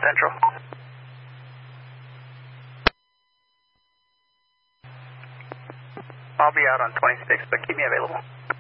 Central. I'll be out on 26, but keep me available.